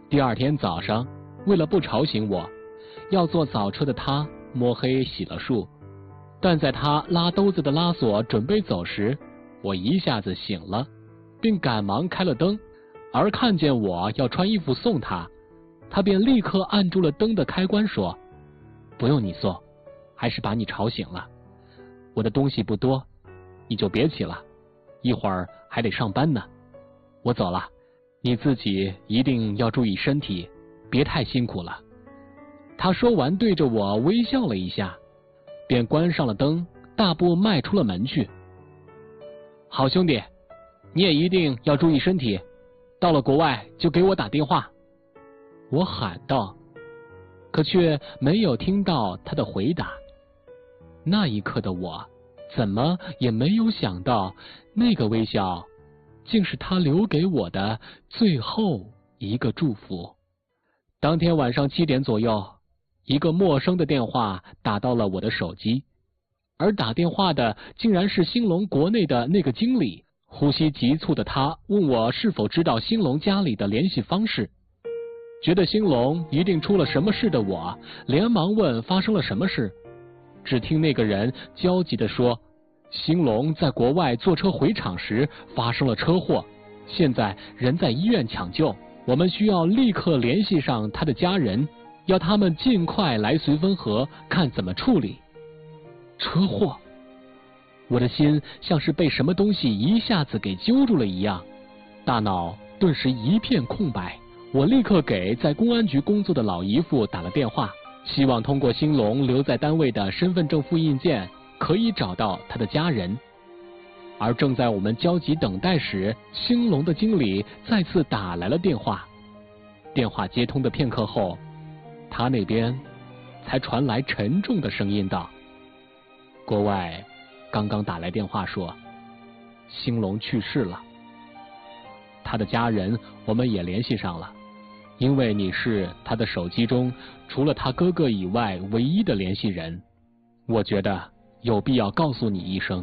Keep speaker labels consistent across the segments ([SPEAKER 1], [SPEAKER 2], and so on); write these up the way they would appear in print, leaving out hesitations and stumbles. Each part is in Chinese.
[SPEAKER 1] 第二天早上，为了不吵醒我，要坐早车的他摸黑洗了漱，但在他拉兜子的拉锁准备走时，我一下子醒了，并赶忙开了灯，而看见我要穿衣服送他，他便立刻按住了灯的开关说：不用你送，还是把你吵醒了，我的东西不多，你就别起了，一会儿还得上班呢，我走了，你自己一定要注意身体，别太辛苦了。他说完对着我微笑了一下，便关上了灯，大步迈出了门去。好兄弟，你也一定要注意身体，到了国外就给我打电话。我喊道，可却没有听到他的回答。那一刻的我怎么也没有想到，那个微笑竟是他留给我的最后一个祝福。当天晚上7点左右，一个陌生的电话打到了我的手机，而打电话的竟然是兴隆国内的那个经理。呼吸急促的他问我是否知道兴隆家里的联系方式。觉得兴隆一定出了什么事的我，连忙问发生了什么事。只听那个人焦急地说，兴隆在国外坐车回厂时发生了车祸，现在人在医院抢救，我们需要立刻联系上他的家人，要他们尽快来绥芬河看怎么处理。车祸！我的心像是被什么东西一下子给揪住了一样，大脑顿时一片空白。我立刻给在公安局工作的老姨父打了电话，希望通过兴隆留在单位的身份证复印件可以找到他的家人。而正在我们焦急等待时，兴隆的经理再次打来了电话。电话接通的片刻后，他那边才传来沉重的声音道，国外刚刚打来电话说兴隆去世了，他的家人我们也联系上了，因为你是他的手机中除了他哥哥以外唯一的联系人，我觉得有必要告诉你一声。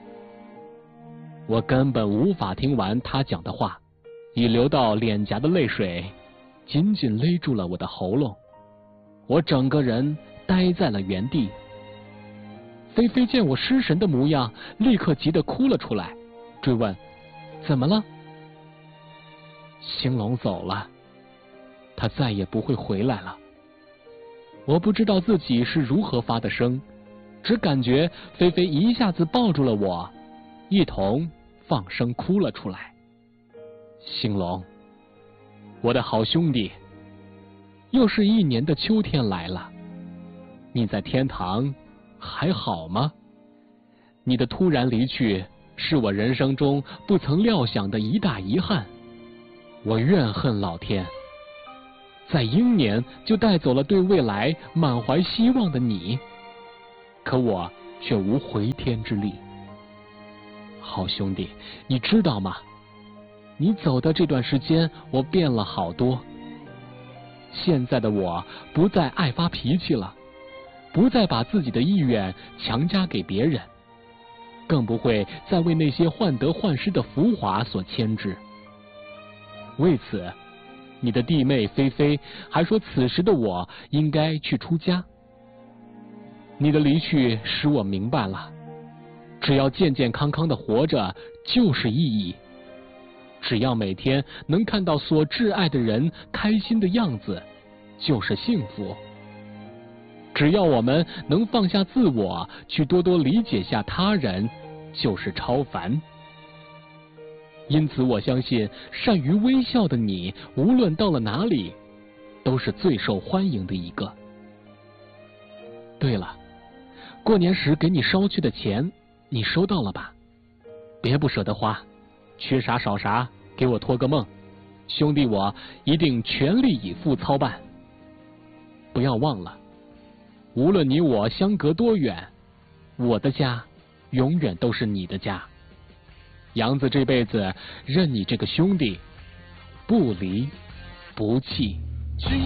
[SPEAKER 1] 我根本无法听完他讲的话，已流到脸颊的泪水紧紧勒住了我的喉咙，我整个人呆在了原地。菲菲见我失神的模样，立刻急得哭了出来，追问怎么了。兴隆走了，他再也不会回来了。我不知道自己是如何发的声，只感觉菲菲一下子抱住了我，一同放声哭了出来。兴隆，我的好兄弟，又是1年的秋天来了，你在天堂还好吗？你的突然离去是我人生中不曾料想的一大遗憾。我怨恨老天，在英年就带走了对未来满怀希望的你，可我却无回天之力。好兄弟，你知道吗？你走的这段时间，我变了好多。现在的我不再爱发脾气了，不再把自己的意愿强加给别人，更不会再为那些患得患失的浮华所牵制。为此，你的弟妹菲菲还说此时的我应该去出家。你的离去使我明白了，只要健健康康的活着就是意义，只要每天能看到所挚爱的人开心的样子就是幸福，只要我们能放下自我，去多多理解下他人，就是超凡。因此我相信善于微笑的你，无论到了哪里都是最受欢迎的一个。对了，过年时给你捎去的钱你收到了吧？别不舍得花，缺啥少啥给我托个梦，兄弟我一定全力以赴操办。不要忘了，无论你我相隔多远，我的家永远都是你的家。杨子这辈子认你这个兄弟，不离不弃。